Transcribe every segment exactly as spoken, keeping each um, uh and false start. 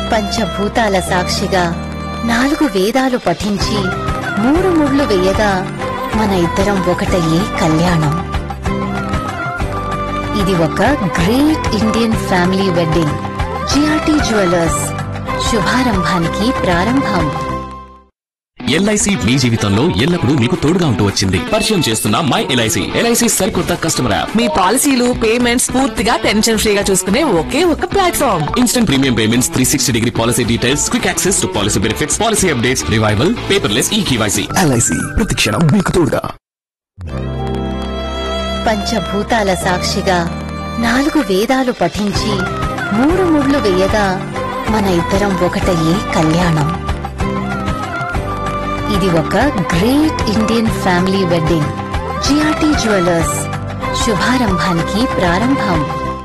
పంచభూతాల సాక్షిగా నాలుగు వేదాలు పఠించి మూడు ముళ్ళు వేయగా మన ఇద్దరం ఒకటయ్యే కళ్యాణం. ఇది ఒక great Indian family wedding. GRT jewellers, శుభారంభానికి ప్రారంభం. ఎల్ఐసి మీ జీవితంలో ఎల్లప్పుడూ మీకు తోడుగా ఉంటూ వచ్చింది. పరిచయం చేస్తున్న మై ఎల్ఐసి. ఎల్ఐసి సరికొత్త కస్టమర్ యాప్. మీ పాలసీలు, పేమెంట్స్ పూర్తిగా టెన్షన్ ఫ్రీగా చూసుకునే ఒకే ఒక platform. Instant premium payments, three sixty degree policy details, quick access to policy benefits, policy updates, revival, paperless ఈ కేవైసీ. ఎల్ఐసి ప్రతి క్షణం మీకు తోడుగా. పంచభూతాల సాక్షిగా నాలుగు వేదాలు పఠించి మూడు ముళ్ళు వేయగా మన ఇద్దరం ఒకటయ్యే కళ్యాణం. ఇది ఒక great Indian family wedding. GRT jewellers, శుభారంభానికి ప్రారంభం.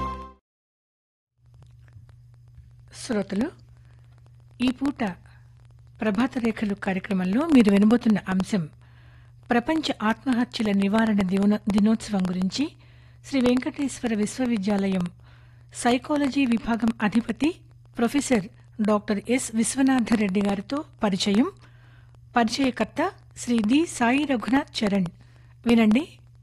శ్రోతలు, ఈ పూట ప్రభాత రేఖలు కార్యక్రమంలో మీరు వినబోతున్న అంశం ప్రపంచ ఆత్మహత్యల నివారణ దినో దినోత్సవం గురించి శ్రీ వెంకటేశ్వర విశ్వవిద్యాలయం సైకాలజీ విభాగం అధిపతి ప్రొఫెసర్ డాక్టర్ ఎస్ విశ్వనాథరెడ్డి గారితో పరిచయం. పరిచయకర్త శ్రీ డి సాయి రఘునాథ్ చరణ్. వినండి.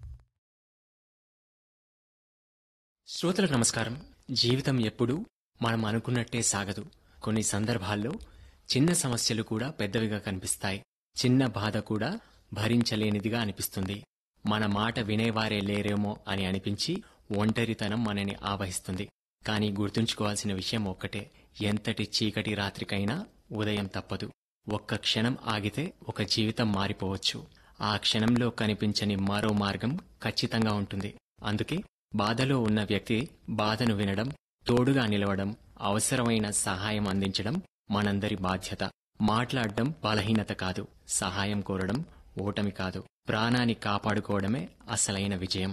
శ్రోతలకు నమస్కారం. జీవితం ఎప్పుడూ మనం అనుకున్నట్టే సాగదు. కొన్ని సందర్భాల్లో చిన్న సమస్యలు కూడా పెద్దవిగా కనిపిస్తాయి. చిన్న బాధ కూడా భరించలేనిదిగా అనిపిస్తుంది. మన మాట వినేవారే లేరేమో అని అనిపించి ఒంటరితనం మనని ఆవహిస్తుంది. కానీ గుర్తుంచుకోవాల్సిన విషయం ఒక్కటే, ఎంతటి చీకటి రాత్రికైనా ఉదయం తప్పదు. ఒక్క క్షణం ఆగితే ఒక జీవితం మారిపోవచ్చు. ఆ క్షణంలో కనిపించని మరో మార్గం ఖచ్చితంగా ఉంటుంది. అందుకే బాధలో ఉన్న వ్యక్తి బాధను వినడం, తోడుగా నిలవడం, అవసరమైన సహాయం అందించడం మనందరి బాధ్యత. మాట్లాడడం బలహీనత కాదు, సహాయం కోరడం ఓటమి కాదు. ప్రాణాన్ని కాపాడుకోవడమే అసలైన విజయం.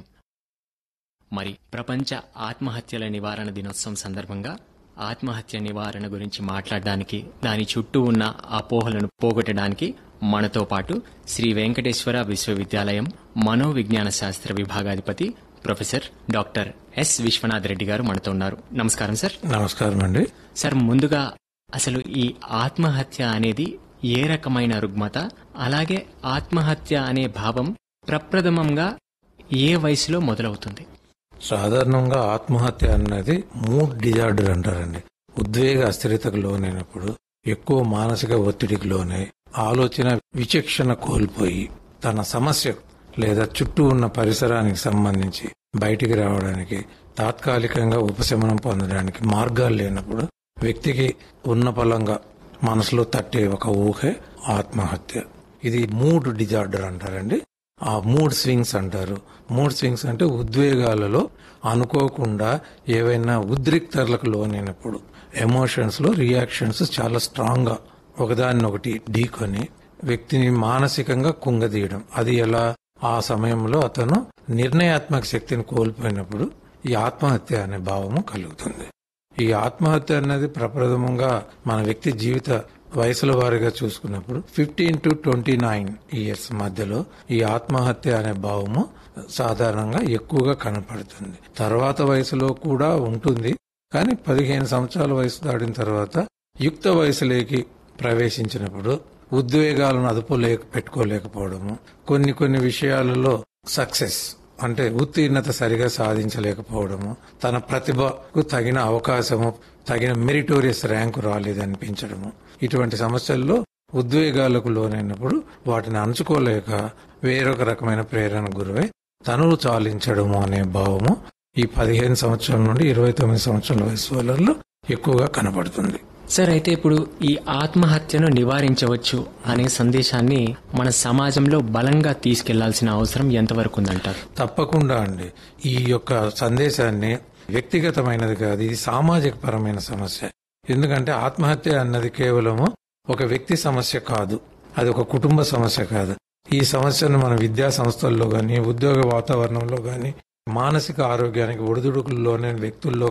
మరి ప్రపంచ ఆత్మహత్యల నివారణ దినోత్సవం సందర్భంగా ఆత్మహత్య నివారణ గురించి మాట్లాడడానికి, దాని చుట్టూ ఉన్న అపోహలను పోగొట్టడానికి మనతో పాటు శ్రీ వెంకటేశ్వర విశ్వవిద్యాలయం మనోవిజ్ఞాన శాస్త్ర విభాగాధిపతి professor doctor yes Vishwanath Reddy గారు మనతో ఉన్నారు. నమస్కారం సార్. నమస్కారం అండి. సార్, ముందుగా అసలు ఈ ఆత్మహత్య అనేది ఏ రకమైన రుగ్మత, అలాగే ఆత్మహత్య అనే భావం ప్రప్రథమంగా ఏ వయసులో మొదలవుతుంది? సాధారణంగా ఆత్మహత్య అన్నది మూడ్ డిజార్డర్ అంటారండి. ఉద్వేగ అస్థిరతకు లోనైనప్పుడు, ఎక్కువ మానసిక ఒత్తిడికి లోనై, ఆలోచన విచక్షణ కోల్పోయి తన సమస్య లేదా చుట్టూ ఉన్న పరిసరానికి సంబంధించి బయటికి రావడానికి, తాత్కాలికంగా ఉపశమనం పొందడానికి మార్గాలు లేనప్పుడు వ్యక్తికి ఉన్న పలంగా మనసులో తట్టే ఒక ఊహే ఆత్మహత్య. ఇది మూడ్ డిజార్డర్ అంటారండి. ఆ మూడ్ స్వింగ్స్ అంటారు. మూడ్ స్వింగ్స్ అంటే ఉద్వేగాలలో అనుకోకుండా ఏవైనా ఉద్రిక్తతలకు లోనైనప్పుడు ఎమోషన్స్ లో రియాక్షన్స్ చాలా స్ట్రాంగ్ గా ఒకదాన్నొకటి ఢీకొని వ్యక్తిని మానసికంగా కుంగదీయడం. అది ఎలా? ఆ సమయంలో అతను నిర్ణయాత్మక శక్తిని కోల్పోయినప్పుడు ఈ ఆత్మహత్య అనే భావము కలుగుతుంది. ఈ ఆత్మహత్య అనేది ప్రప్రథమంగా మన వ్యక్తి జీవిత వయసుల వారిగా చూసుకున్నప్పుడు fifteen to twenty nine years మధ్యలో ఈ ఆత్మహత్య అనే భావము సాధారణంగా ఎక్కువగా కనపడుతుంది. తర్వాత వయసులో కూడా ఉంటుంది, కానీ పదిహేను సంవత్సరాల వయసు దాటిన తర్వాత యుక్త వయసులోకి ప్రవేశించినప్పుడు ఉద్వేగాలను అదుపులేక పెట్టుకోలేకపోవడము, కొన్ని కొన్ని విషయాలలో సక్సెస్ అంటే ఉత్తీర్ణత సరిగా సాధించలేకపోవడము, తన ప్రతిభకు తగిన అవకాశము, తగిన మెరిటోరియస్ ర్యాంకు రాలేదనిపించడము, ఇటువంటి సమస్యల్లో ఉద్వేగాలకు లోనైనప్పుడు వాటిని అణచుకోలేక వేరొక రకమైన ప్రేరణ గురవై తనువు చాలించడము అనే భావము ఈ పదిహేను సంవత్సరాల నుండి ఇరవై తొమ్మిది సంవత్సరాల వయసు వాళ్ళలో ఎక్కువగా కనపడుతుంది. సార్, అయితే ఇప్పుడు ఈ ఆత్మహత్యను నివారించవచ్చు అనే సందేశాన్ని మన సమాజంలో బలంగా తీసుకెళ్లాల్సిన అవసరం ఎంతవరకు ఉందంటారు? తప్పకుండా అండి. ఈ యొక్క సందేశాన్ని వ్యక్తిగతమైనది కాదు, ఇది సామాజిక పరమైన సమస్య. ఎందుకంటే ఆత్మహత్య అన్నది కేవలము ఒక వ్యక్తి సమస్య కాదు, అది ఒక కుటుంబ సమస్య కాదు. ఈ సమస్యను మన విద్యా సంస్థల్లో గాని, ఉద్యోగ వాతావరణంలో గాని, మానసిక ఆరోగ్యానికి ఒడిదుడుకుల్లోనే వ్యక్తుల్లో